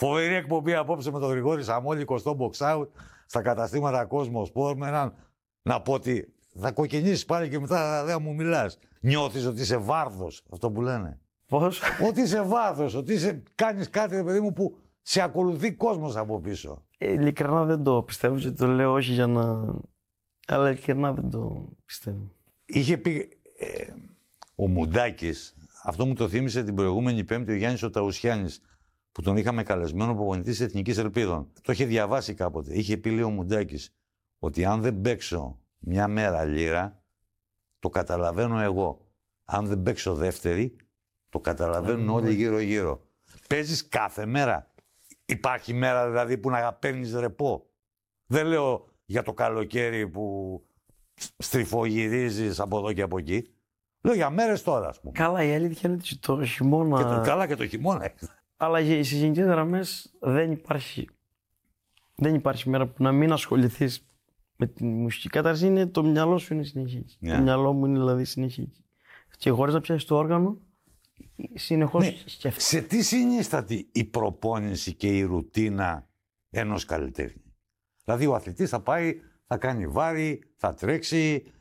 Φοβερή εκπομπή απόψε με τον Γρηγόρη Σαμόλη, 20 box out, στα καταστήματα Κόσμο Σπορ. Να πω ότι θα κοκκινήσεις πάλι και μετά δεν μου μιλάς. Νιώθεις ότι είσαι βάρδος, αυτό που λένε. Πώς? Ότι είσαι βάρδος, ότι κάνεις κάτι, παιδί μου, που σε ακολουθεί κόσμος από πίσω. Ειλικρινά δεν το πιστεύω και το λέω όχι για να... Αλλά ειλικρινά δεν το πιστεύω. Είχε πει ο Μουντάκης, αυτό μου το θύμισε την προηγούμενη Πέμπτη ο Γιάννης ο Ταουσιάνης, που τον είχαμε καλεσμένο προπονητής Εθνικής Ελπίδων. Το είχε διαβάσει κάποτε. Είχε πει, λέει ο Μουντάκης, ότι αν δεν παίξω μια μέρα λίρα, το καταλαβαίνω εγώ. Αν δεν παίξω δεύτερη, το καταλαβαίνουν όλοι γύρω-γύρω. Παίζεις κάθε μέρα. Υπάρχει μέρα δηλαδή που να παίρνεις ρεπό. Δεν λέω για το καλοκαίρι που στριφογυρίζεις από εδώ και από εκεί. Λέω για μέρες τώρα, ας πούμε. Καλά, η αλήθεια είναι ότι το χειμώνα... Καλά και το χειμώνα. Αλλά στις γενικές γραμμές δεν υπάρχει μέρα που να μην ασχοληθείς με τη μουσική. Καταρχήν είναι το μυαλό σου είναι συνέχεια εκεί. Το μυαλό μου είναι δηλαδή συνέχεια εκεί. Και χωρίς να πιάσεις το όργανο, συνεχώς σκέφτεσαι. Σε τι συνίσταται η προπόνηση και η ρουτίνα ενός καλλιτέχνη? Δηλαδή ο αθλητής θα πάει, θα κάνει βάρη, θα τρέξει,